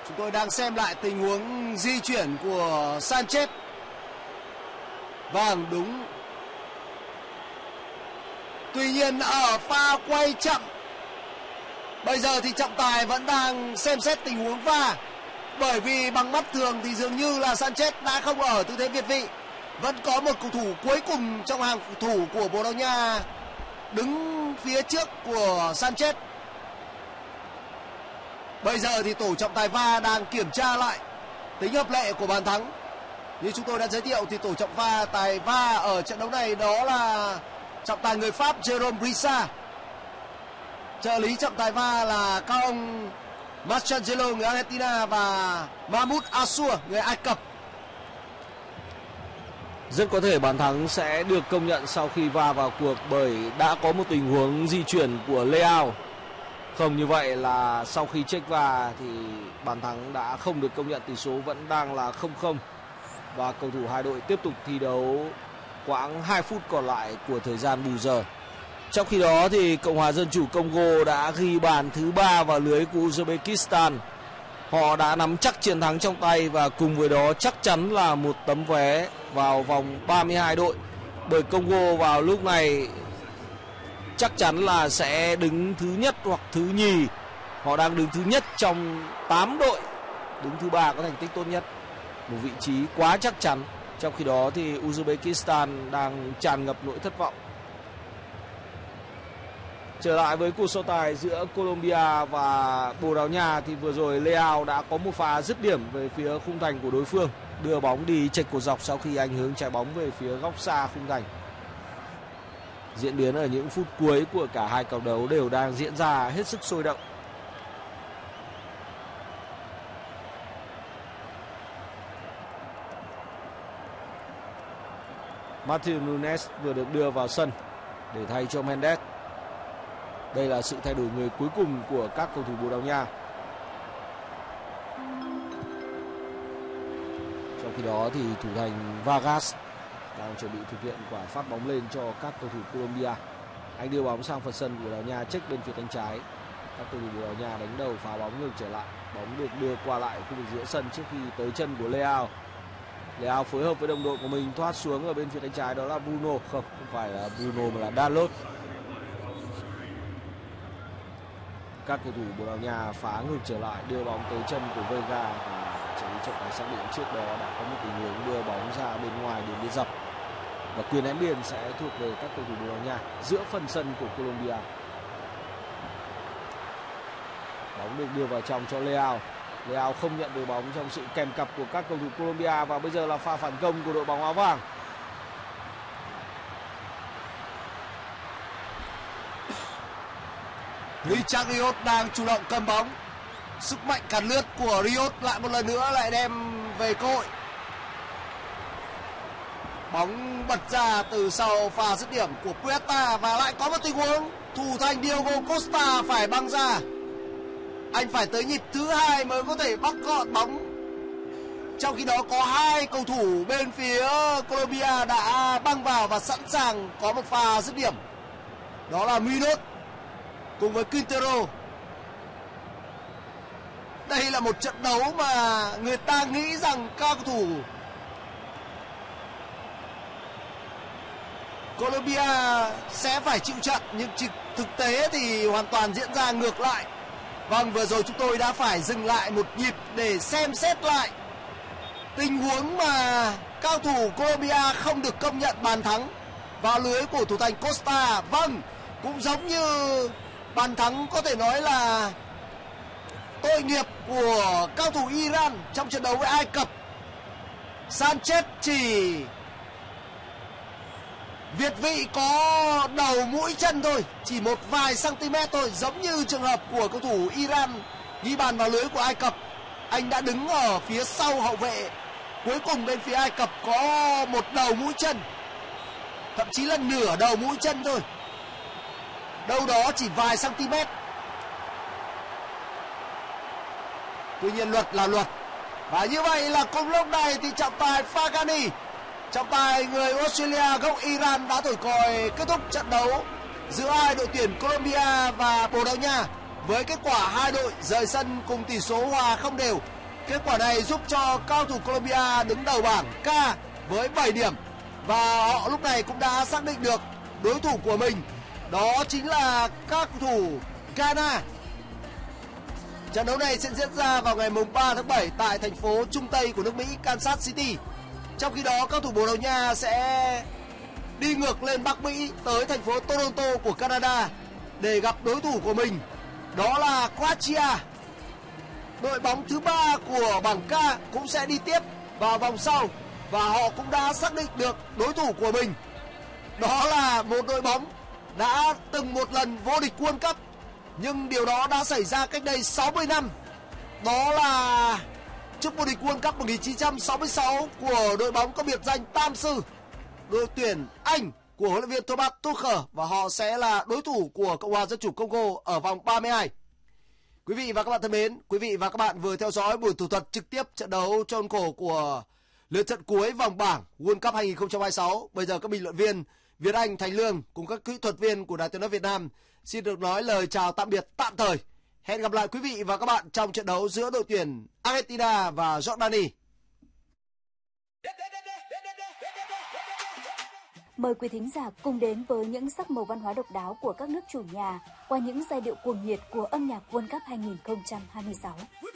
Chúng tôi đang xem lại tình huống di chuyển của Sanchez. Vâng, đúng. Tuy nhiên ở pha quay chậm, bây giờ thì trọng tài vẫn đang xem xét tình huống VAR. Bởi vì bằng mắt thường thì dường như là Sanchez đã không ở tư thế việt vị. Vẫn có một cầu thủ cuối cùng trong hàng thủ của Bồ Đào Nha đứng phía trước của Sanchez. Bây giờ thì tổ trọng tài VAR đang kiểm tra lại tính hợp lệ của bàn thắng. Như chúng tôi đã giới thiệu thì tổ trọng tài VAR ở trận đấu này đó là trọng tài người Pháp Jérôme Brissa. Trợ lý trọng tài VAR là các ông Mascherano người Argentina và Mahmoud Assour người Ai Cập. Rất có thể bàn thắng sẽ được công nhận sau khi VAR vào cuộc, bởi đã có một tình huống di chuyển của Leao. Không như vậy là sau khi check VAR thì bàn thắng đã không được công nhận, tỷ số vẫn đang là 0-0 và cầu thủ hai đội tiếp tục thi đấu quãng 2 phút còn lại của thời gian bù giờ. Trong khi đó thì Cộng hòa Dân chủ Congo đã ghi bàn thứ 3 vào lưới của Uzbekistan. Họ đã nắm chắc chiến thắng trong tay và cùng với đó chắc chắn là một tấm vé vào vòng 32 đội. Bởi Congo vào lúc này chắc chắn là sẽ đứng thứ nhất hoặc thứ nhì. Họ đang đứng thứ nhất trong 8 đội, đứng thứ 3 có thành tích tốt nhất. Một vị trí quá chắc chắn. Trong khi đó thì Uzbekistan đang tràn ngập nỗi thất vọng. Trở lại với cuộc so tài giữa Colombia và Bồ Đào Nha thì vừa rồi Leao đã có một pha dứt điểm về phía khung thành của đối phương, đưa bóng đi chệch cột dọc sau khi anh hướng trái bóng về phía góc xa khung thành. Diễn biến ở những phút cuối của cả hai cặp đấu đều đang diễn ra hết sức sôi động. Matheus Nunes vừa được đưa vào sân để thay cho Mendes. Đây là sự thay đổi người cuối cùng của các cầu thủ Bồ Đào Nha. Trong khi đó thì thủ thành Vargas đang chuẩn bị thực hiện quả phát bóng lên cho các cầu thủ Colombia. Anh đưa bóng sang phần sân của Bồ Đào Nha, check bên phía cánh trái. Các cầu thủ Bồ Đào Nha đánh đầu phá bóng ngược trở lại. Bóng được đưa qua lại khu vực giữa sân trước khi tới chân của Leao. Leao phối hợp với đồng đội của mình thoát xuống ở bên phía cánh trái, đó là Bruno. Không phải là Bruno mà là Dalot. Các cầu thủ Bồ Đào Nha phá ngược trở lại, đưa bóng tới chân của Vega. Trợ lý trọng tài xác định trước đó đã có một tình huống đưa bóng ra bên ngoài đường biên dọc và quyền ném biên sẽ thuộc về các cầu thủ Bồ Đào Nha giữa phần sân của Colombia. Bóng được đưa vào trong cho Leao. Leao không nhận được bóng trong sự kèm cặp của các cầu thủ Colombia và bây giờ là pha phản công của đội bóng áo vàng. Richard Rios đang chủ động cầm bóng. Sức mạnh cản lướt của Rios lại một lần nữa lại đem về cơ hội. Bóng bật ra từ sau pha dứt điểm của Puerta và lại có một tình huống thủ thành Diogo Costa phải băng ra. Anh phải tới nhịp thứ 2 mới có thể bắt gọn bóng. Trong khi đó có hai cầu thủ bên phía Colombia đã băng vào và sẵn sàng có một pha dứt điểm. Đó là Munoz cùng với Quintero. Đây là một trận đấu mà người ta nghĩ rằng các cầu thủ Colombia sẽ phải chịu trận, nhưng thực tế thì hoàn toàn diễn ra ngược lại. Vâng, vừa rồi chúng tôi đã phải dừng lại một nhịp để xem xét lại tình huống mà cao thủ Colombia không được công nhận bàn thắng vào lưới của thủ thành Costa. Vâng, cũng giống như bàn thắng có thể nói là tội nghiệp của cao thủ Iran trong trận đấu với Ai Cập. Sanchez chỉ việt vị có đầu mũi chân thôi, chỉ một vài cm thôi, giống như trường hợp của cầu thủ Iran ghi bàn vào lưới của Ai Cập. Anh đã đứng ở phía sau hậu vệ cuối cùng bên phía Ai Cập có một đầu mũi chân, thậm chí là nửa đầu mũi chân thôi, đâu đó chỉ vài cm. Tuy nhiên luật là luật, và như vậy là cùng lúc này thì trọng tài Fagani, trọng tài người Australia gốc Iran, đã thổi còi kết thúc trận đấu giữa hai đội tuyển Colombia và Bồ Đào Nha với kết quả hai đội rời sân cùng tỷ số hòa không đều. Kết quả này giúp cho cao thủ Colombia đứng đầu bảng K với 7 điểm và họ lúc này cũng đã xác định được đối thủ của mình, đó chính là các cầu thủ Ghana. Trận đấu này sẽ diễn ra vào ngày 3 tháng 7 tại thành phố Trung Tây của nước Mỹ Kansas City. Trong khi đó, các thủ Bồ Đào Nha sẽ đi ngược lên Bắc Mỹ tới thành phố Toronto của Canada để gặp đối thủ của mình, đó là Croatia. Đội bóng thứ 3 của bảng K cũng sẽ đi tiếp vào vòng sau và họ cũng đã xác định được đối thủ của mình. Đó là một đội bóng đã từng một lần vô địch World Cup, nhưng điều đó đã xảy ra cách đây 60 năm. Đó là chức vô địch World Cup 1966 của đội bóng có biệt danh Tam Sư, đội tuyển Anh của huấn luyện viên Thomas Tuchel, và họ sẽ là đối thủ của Cộng hòa Dân chủ Congo ở vòng 32. Quý vị và các bạn thân mến, quý vị và các bạn vừa theo dõi buổi thủ thuật trực tiếp trận đấu tròn cổ của lượt trận cuối vòng bảng World Cup 2026. Bây giờ các bình luận viên Việt Anh, Thành Lương cùng các kỹ thuật viên của Đài Tiếng nói Việt Nam xin được nói lời chào tạm biệt tạm thời. Hẹn gặp lại quý vị và các bạn trong trận đấu giữa đội tuyển Argentina và Jordani. Mời quý thính giả cùng đến với những sắc màu văn hóa độc đáo của các nước chủ nhà qua những giai điệu cuồng nhiệt của âm nhạc World Cup 2026.